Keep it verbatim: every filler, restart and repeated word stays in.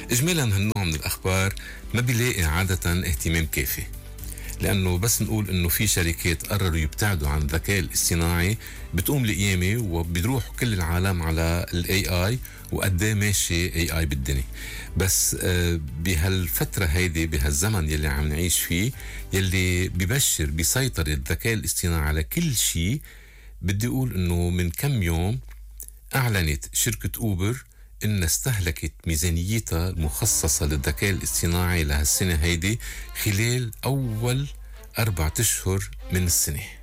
إجمالا هالنوع من الأخبار ما بيلاقي عادة اهتمام كافي، لأنه بس نقول إنه في شركات قرروا يبتعدوا عن الذكاء الاصطناعي بتقوم القيامة وبيروح كل العالم على ال إيه آي وقديه ماشي إيه آي بالدنيا. بس آه بهالفترة هيدي بهالزمن يلي عم نعيش فيه يلي ببشر بيسيطر الذكاء الاصطناعي على كل شيء، بدي أقول إنه من كم يوم أعلنت شركة أوبر إن استهلكت ميزانيتها المخصصة للذكاء الاصطناعي لهالسنة هيدي خلال أول أربعة أشهر من السنة.